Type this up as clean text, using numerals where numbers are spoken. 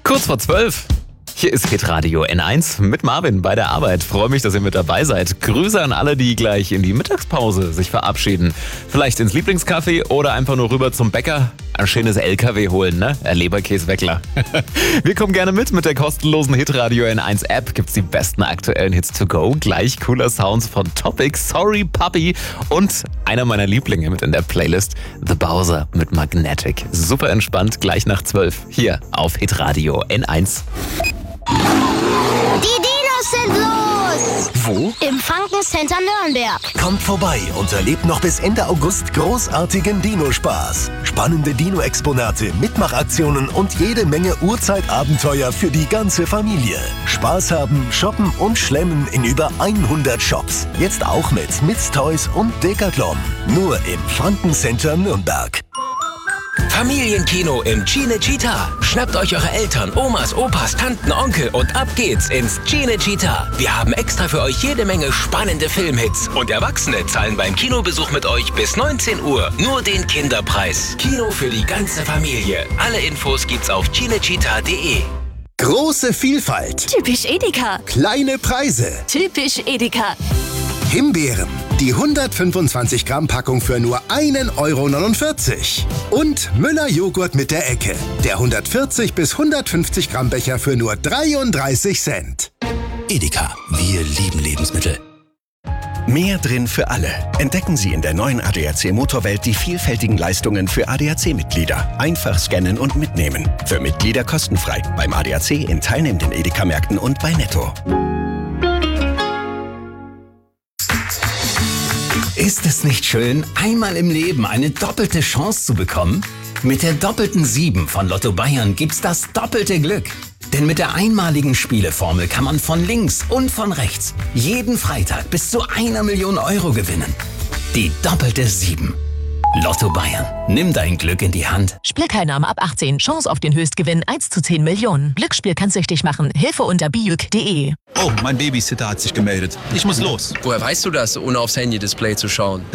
Kurz vor 12. Hier ist Hitradio N1 mit Marvin bei der Arbeit. Freue mich, dass ihr mit dabei seid. Grüße an alle, die gleich in die Mittagspause sich verabschieden. Vielleicht ins Lieblingscafé oder einfach nur rüber zum Bäcker. Ein schönes LKW holen, ne? Leberkäsweckler. Wir kommen gerne mit der kostenlosen Hitradio N1 App. Gibt's die besten aktuellen Hits to go. Gleich cooler Sounds von Topic, Sorry Puppy und einer meiner Lieblinge mit in der Playlist, The Bowser mit Magnetic. Super entspannt, gleich nach 12 hier auf Hitradio N1. Die Dinos sind los! Wo? Im Franken-Center Nürnberg. Kommt vorbei und erlebt noch bis Ende August großartigen Dino-Spaß. Spannende Dino-Exponate, Mitmachaktionen und jede Menge Urzeitabenteuer für die ganze Familie. Spaß haben, shoppen und schlemmen in über 100 Shops. Jetzt auch mit Mids Toys und Decathlon. Nur im Franken-Center Nürnberg. Familienkino im Cinecittà. Schnappt euch eure Eltern, Omas, Opas, Tanten, Onkel und ab geht's ins Cinecittà. Wir haben extra für euch jede Menge spannende Filmhits. Und Erwachsene zahlen beim Kinobesuch mit euch bis 19 Uhr nur den Kinderpreis. Kino für die ganze Familie. Alle Infos gibt's auf cinecittà.de. Große Vielfalt. Typisch Edeka. Kleine Preise. Typisch Edeka. Himbeeren. Die 125 Gramm Packung für nur 1,49 €. Und Müller Joghurt mit der Ecke. Der 140 bis 150 Gramm Becher für nur 33 Cent. Edeka, wir lieben Lebensmittel. Mehr drin für alle. Entdecken Sie in der neuen ADAC Motorwelt die vielfältigen Leistungen für ADAC-Mitglieder. Einfach scannen und mitnehmen. Für Mitglieder kostenfrei. Beim ADAC in teilnehmenden Edeka-Märkten und bei Netto. Ist es nicht schön, einmal im Leben eine doppelte Chance zu bekommen? Mit der doppelten 7 von Lotto Bayern gibt's das doppelte Glück. Denn mit der einmaligen Spieleformel kann man von links und von rechts jeden Freitag bis zu 1 Million € gewinnen. Die doppelte 7. Lotto Bayern. Nimm dein Glück in die Hand. Spielteilnahme ab 18. Chance auf den Höchstgewinn 1 zu 10 Millionen. Glücksspiel kann süchtig machen. Hilfe unter biuk.de. Oh, mein Babysitter hat sich gemeldet. Ich muss los. Woher weißt du das, ohne aufs Handy-Display zu schauen?